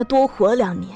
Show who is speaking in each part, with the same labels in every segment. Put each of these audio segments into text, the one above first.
Speaker 1: 多活2年。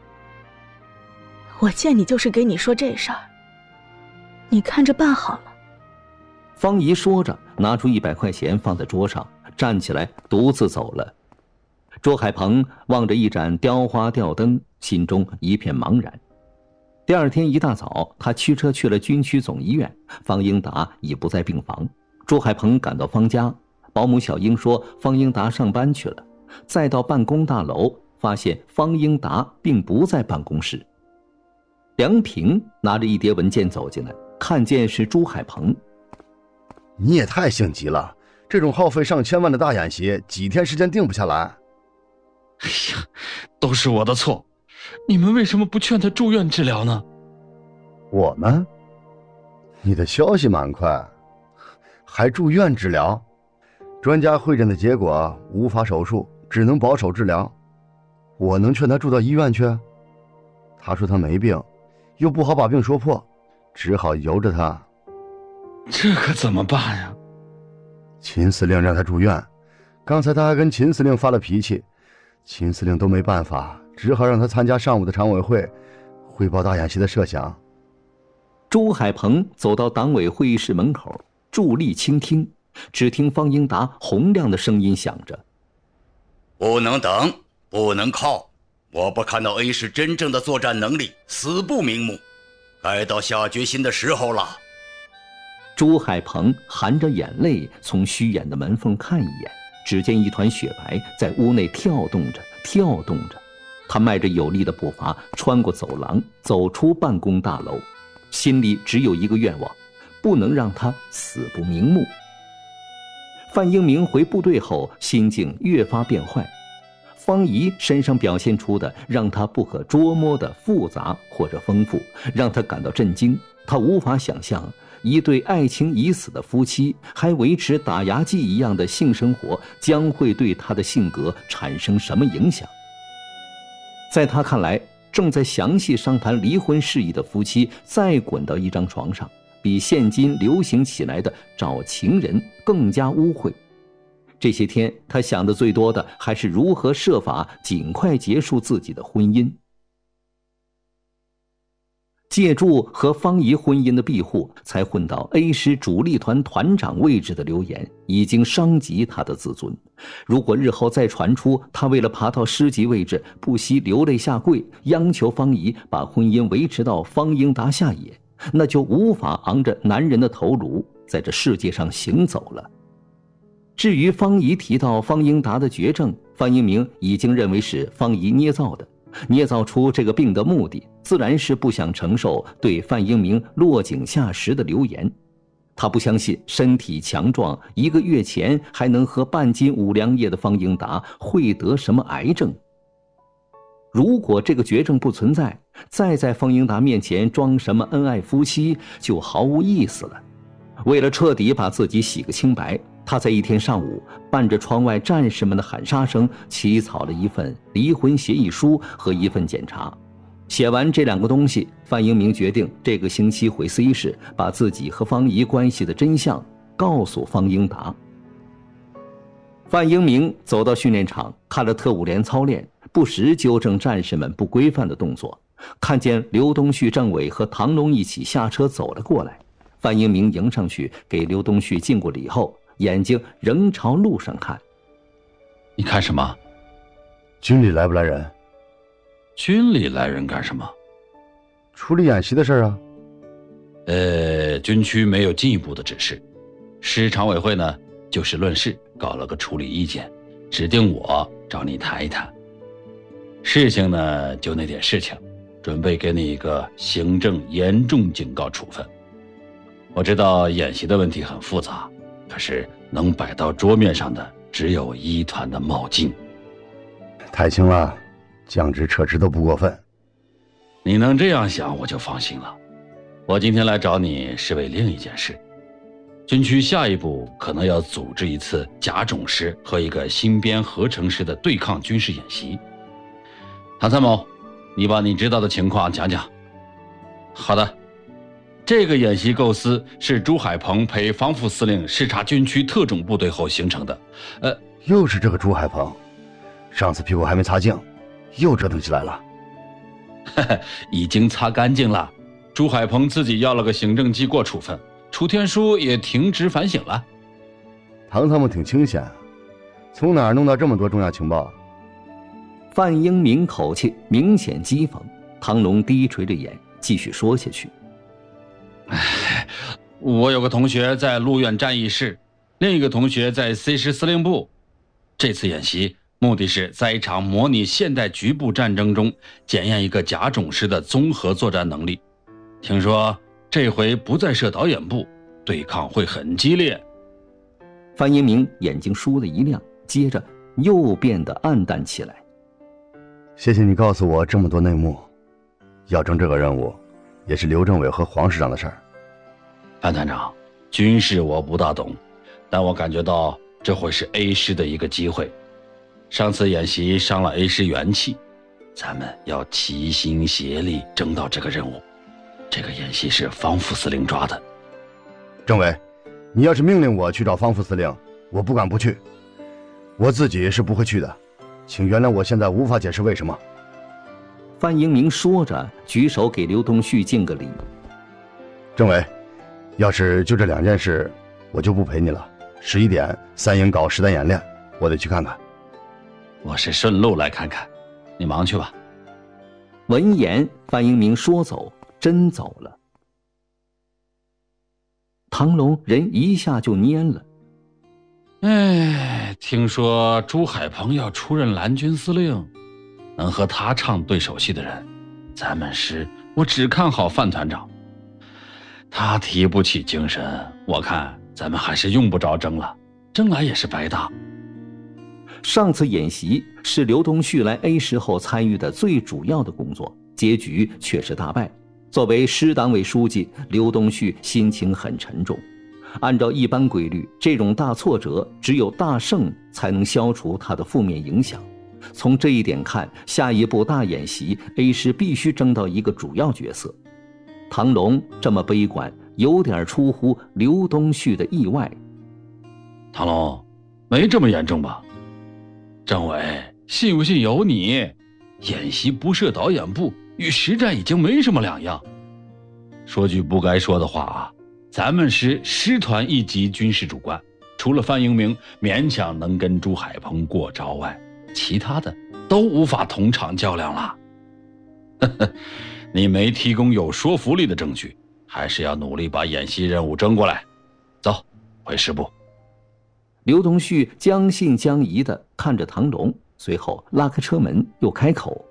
Speaker 1: 我见你就是给你说这事儿，你看着办好了。
Speaker 2: 方姨说着，拿出100块钱放在桌上，站起来独自走了。周海鹏望着一盏雕花吊灯，心中一片茫然。第2天一大早，他驱车去了军区总医院，方英达已不在病房。周海鹏赶到方家，保姆小英说方英达上班去了。再到办公大楼，发现方英达并不在办公室。梁平拿着一叠文件走进来，看见是朱海鹏。
Speaker 3: 你也太性急了，这种耗费上千万的大演习，几天时间定不下来。
Speaker 4: 哎呀，都是我的错，你们为什么不劝他住院治疗呢？
Speaker 3: 我们？你的消息蛮快，还住院治疗？专家会诊的结果无法手术，只能保守治疗。我能劝他住到医院去？他说他没病，又不好把病说破，只好由着他。
Speaker 4: 这可怎么办呀？
Speaker 3: 秦司令让他住院，刚才他还跟秦司令发了脾气，秦司令都没办法，只好让他参加上午的常委会，汇报大演习的设想。
Speaker 2: 朱海鹏走到党委会议室门口，伫立倾听，只听方英达洪亮的声音响着：
Speaker 5: 不能等，不能靠，我不看到 A 市真正的作战能力，死不瞑目，该到下决心的时候了。
Speaker 2: 朱海鹏含着眼泪从虚掩的门缝看一眼，只见一团雪白在屋内跳动着，跳动着。他迈着有力的步伐穿过走廊，走出办公大楼，心里只有一个愿望，不能让他死不瞑目。范英明回部队后，心境越发变坏。方怡身上表现出的让他不可捉摸的复杂或者丰富，让他感到震惊。他无法想象一对爱情已死的夫妻还维持打牙祭一样的性生活将会对他的性格产生什么影响。在他看来，正在详细商谈离婚事宜的夫妻再滚到一张床上，比现今流行起来的找情人更加污秽。这些天他想的最多的还是如何设法尽快结束自己的婚姻。借助和方怡婚姻的庇护，才混到 A 师主力团团长位置的流言已经伤及他的自尊。如果日后再传出他为了爬到师级位置不惜流泪下跪，央求方怡把婚姻维持到方英达下野，那就无法昂着男人的头颅在这世界上行走了。至于方怡提到方英达的绝症，范英明已经认为是方怡捏造的，捏造出这个病的目的自然是不想承受对范英明落井下石的流言。他不相信身体强壮1个月前还能喝半斤5粮液的方英达会得什么癌症。如果这个绝症不存在，再在方英达面前装什么恩爱夫妻就毫无意思了。为了彻底把自己洗个清白，他在一天上午伴着窗外战士们的喊杀声，起草了一份离婚协议书和一份检查。写完这2个东西，范英明决定这个星期回 C 市，把自己和方怡关系的真相告诉方英达。范英明走到训练场，看了特务连操练，不时纠正战士们不规范的动作。看见刘东旭政委和唐龙一起下车走了过来，范英明迎上去给刘东旭敬过礼后，眼睛仍朝路上看。
Speaker 4: 你看什么？
Speaker 3: 军里来不来人？
Speaker 4: 军里来人干什么？
Speaker 3: 处理演习的事啊。
Speaker 4: 军区没有进一步的指示，师常委会呢就事论事搞了个处理意见，指定我找你谈一谈。事情呢就那点事情，准备给你一个行政严重警告处分。我知道演习的问题很复杂，可是能摆到桌面上的只有1团的冒进。
Speaker 3: 太轻了，降职撤职都不过分。
Speaker 4: 你能这样想我就放心了。我今天来找你是为另一件事。军区下一步可能要组织一次甲种师和一个新编合成师的对抗军事演习。唐参谋，你把你知道的情况讲讲。好的。这个演习构思是朱海鹏陪方副司令视察军区特种部队后形成的。
Speaker 3: 又是这个朱海鹏，上次屁股还没擦净， 又折腾起来了。
Speaker 4: 已经擦干净了。朱海鹏自己要了个行政记过处分，楚天舒也停职反省了。
Speaker 3: 堂堂们挺清闲，从哪儿弄到这么多重要情报？
Speaker 2: 范英明口气明显讥讽，唐龙低垂着眼继续说下去。
Speaker 4: 我有个同学在陆院战役室，另一个同学在 C10司令部。这次演习目的是在一场模拟现代局部战争中检验一个甲种师的综合作战能力。听说这回不再设导演部，对抗会很激烈。
Speaker 2: 范英明眼睛倏地一亮，接着又变得暗淡起来。
Speaker 3: 谢谢你告诉我这么多内幕，要争这个任务也是刘政委和黄师长的事儿。
Speaker 4: 范团长，军事我不大懂，但我感觉到这会是 A 师的一个机会。上次演习伤了 A 师元气，咱们要齐心协力争到这个任务。这个演习是方副司令抓的。
Speaker 3: 政委，你要是命令我去找方副司令，我不敢不去，我自己是不会去的，请原谅我现在无法解释为什么。
Speaker 2: 范英明说着举手给刘东旭敬个礼。
Speaker 3: 政委，要是就这2件事，我就不陪你了。11点3营搞实弹演练，我得去看看。
Speaker 4: 我是顺路来看看，你忙去吧。
Speaker 2: 闻言，范英明说走真走了。唐龙人一下就蔫了。
Speaker 4: 听说朱海鹏要出任蓝军司令，能和他唱对手戏的人，咱们师我只看好范团长。他提不起精神，我看咱们还是用不着争了，争来也是白搭。
Speaker 2: 上次演习是刘东旭来 A 师后参与的最主要的工作，结局却是大败。作为师党委书记，刘东旭心情很沉重。按照一般规律，这种大挫折只有大胜才能消除它的负面影响。从这一点看，下一步大演习 A 师必须争到一个主要角色。唐龙这么悲观，有点出乎刘东旭的意外。
Speaker 4: 唐龙，没这么严重吧？政委，信不信由你。演习不设导演部，与实战已经没什么两样。说句不该说的话啊，咱们是师团一级军事主官，除了范英明勉强能跟朱海鹏过招外，其他的都无法同场较量了。你没提供有说服力的证据，还是要努力把演习任务争过来。走，回师部。
Speaker 2: 刘东旭将信将疑地看着唐龙，随后拉开车门又开口：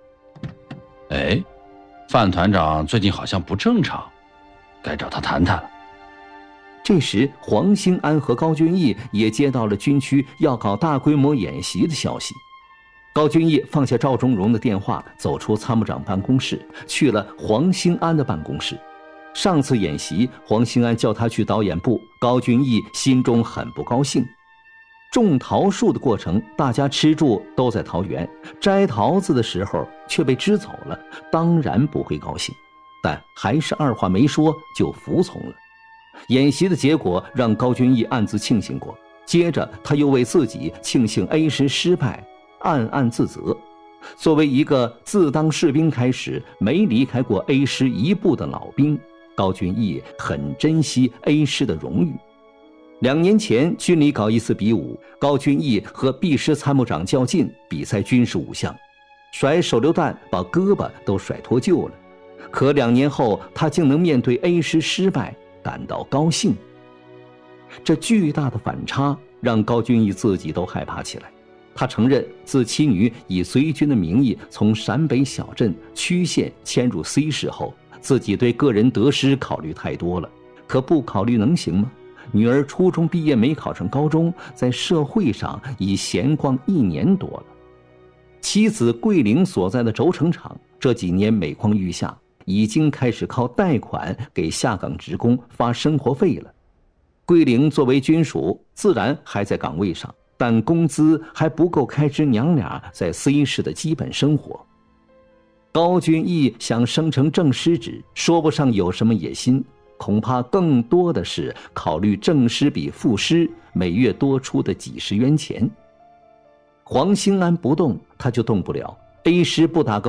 Speaker 4: 范团长最近好像不正常，该找他谈谈了。
Speaker 2: 这时黄兴安和高君义也接到了军区要搞大规模演习的消息。高君义放下赵忠荣的电话，走出参谋长办公室，去了黄兴安的办公室。上次演习，黄兴安叫他去导演部，高君义心中很不高兴。种桃树的过程，大家吃住都在桃园，摘桃子的时候却被支走了，当然不会高兴，但还是二话没说就服从了。演习的结果让高君义暗自庆幸过，接着他又为自己庆幸 A 师失败暗暗自责。作为一个自当士兵开始没离开过 A 师一步的老兵，高君义很珍惜 A 师的荣誉。2年前军里搞一次比武，高君义和 B 师参谋长较劲，比赛军事5项，甩手榴弹把胳膊都甩脱臼了。可2年后他竟能面对 A 师失败感到高兴。这巨大的反差让高君义自己都害怕起来。他承认自妻女以随军的名义从陕北小镇区县迁入 C 市后，自己对个人得失考虑太多了。可不考虑能行吗？女儿初中毕业没考上高中，在社会上已闲逛1年多了。妻子桂玲所在的轴承厂这几年每况愈下，已经开始靠贷款给下岗职工发生活费了。桂玲作为军属，自然还在岗位上，但工资还不够开支娘俩在 C 市的基本生活。高君义想升成正师职，说不上有什么野心，恐怕更多的是考虑正师比副师每月多出的几十元钱。黄兴安不动，他就动不了。 A 师不打个